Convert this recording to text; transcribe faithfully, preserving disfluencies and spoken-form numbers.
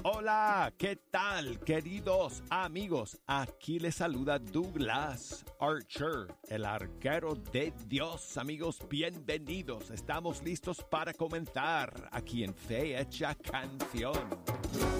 Hola, ¿qué tal, queridos amigos? Aquí les saluda Douglas Archer, el arquero de Dios. Amigos, bienvenidos. Estamos listos para comenzar aquí en Fe Hecha Canción.